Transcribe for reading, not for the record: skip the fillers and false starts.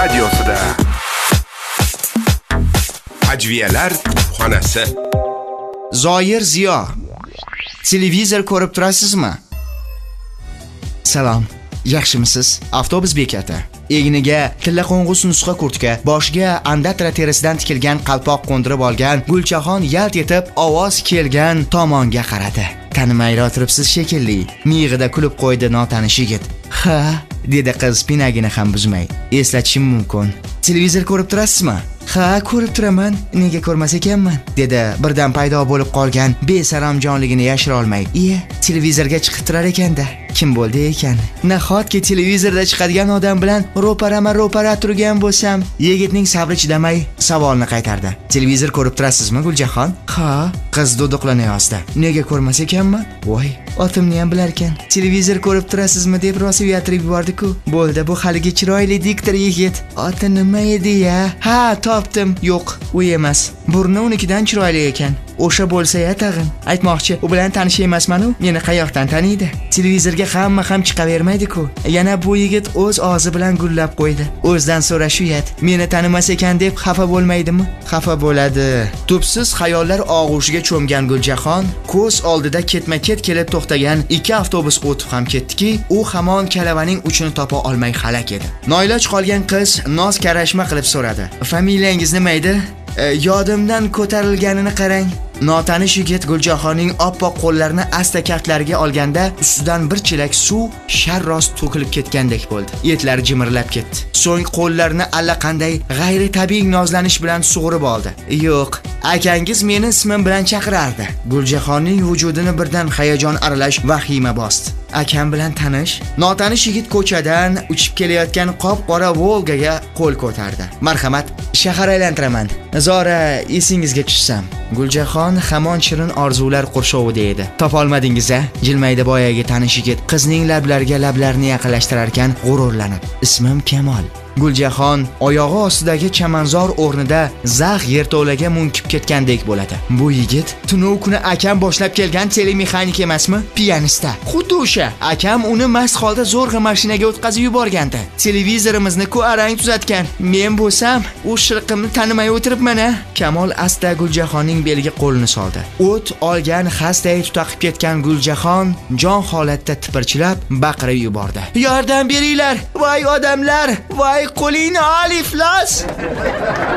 radiosida. Ajviyalar xonasi. Zoir Ziyo. Televizor ko'rib turasizmi? Salom. Yaxshimisiz? Avtobus bekati. Egniga tilla qo'ng'us nusxa kurtka, boshiga andatra terisidan tikilgan qalpoq qo'ndirib olgan Gulchahon yalt etib ovoz kelgan tomonga qaradi. Tanimayra o'tiribsiz shekilli. Miyig'ida kulib qo'ydi notanish yigit. Ha, dedi qiz pinagini ham buzmay. Eslatishim mumkin. Televizor ko'rib turasizmi? Ha, ko'rib turaman. Nega ko'rmas ekanman? Dedi birdan paydo bo'lib qolgan besaramjonligini yashira olmay. Iye, televizorga chiqib turar ekanda. Kim bo'ldi ekan? Nahotki televizorda chiqadigan odam bilan ro'para turgan bo'lsam, yigitning sabri chidamay savolni qaytardi. Televizor ko'rib turasizmi, Gulchahon? Ha, qiz duduqlanayozdi. Nega ko'rmas ekanman? Voy, otimni ham bilar ekan. Televizor ko'rib turasizmi deb rosa uyattirib yubordi-ku. Bo'ldi, bu haligi chiroyli diktor yigit. Oti nima edi-ya? Ha, topdim. Yo'q, u emas. Burni unikidan chiroyli ekan. O'sha bo'lsa-ya tag'in. Aytmoqchi, u bilan tanish emasman-u. Meni qayoqdan taniydi? Televizorga hamma ham chiqavermaydi-ku. Yana bu yigit o'z og'zi bilan gullab qo'ydi. O'zdan so'rash uyat. Meni tanimas ekan deb xafa bo'lmaydimi? Xafa bo'ladi. Tubsiz xayollar og'ushiga cho'mgan Gulchahon ko'z oldida ketma-ket kelib to'xtagan ikki avtobus o'tib ham ketdiki, u hamon kalavaning uchini topa olmay halak edi. Noiloj qolgan qiz noz karashma qilib so'radi. Familiyangiz nima edi? Yodimdan ko'tarilganini qarang. Notanish yigit Gulchahonning oppoq qo'llarini asta kaftlariga olganda ustidan bir chelak suv sharros to'kilib ketgandek bo'ldi. Etlari jimirlab ketdi. So'ng qo'llarini allaqanday g'ayri tabiiy nozlanish bilan sug'urib oldi. Yo'q, akangiz meni ismim bilan chaqirardi. Gulchahonning vujudini birdan hayajon aralash vahima bosdi. Akam bilan tanish? Notanish yigit ko'chadan uchib kelayotgan qop-qora Volgaga qo'l ko'tardi. Marhamat, shahar aylantiraman. Zora esingizga tushsam. Gulchahon hamon shirin orzular qurshovida edi. Topolmadingiz-a? Jilmaydi boyagi tanish yigit qizning lablariga lablarini yaqinlashtirar ekan g'ururlanib. Ismim Kamol. Gulchahon oyog'i ostidagi chamanzor o'rnida zax yerto'laga munkib ketgandek bo'ladi. Bu yigit tunov kuni akam boshlab kelgan telemexanik emasmi? Pianista. Xuddi o'sha. Akam uni mast holda zo'rg'a mashinaga o'tkazib yuborgandi. Televizorimizni arang tuzatgan. Men bo'lsam, u shirqimni tanimay o'tiribman-a. Kamol asta Gulchahonning beliga qo'lini soldi. O't olgan xastay tutaqib ketgan Gulchahon jon holatda tipirchilab baqirib yubordi. Yordam beringlar! Voy odamlar! Voy qo'lingni ol iflos!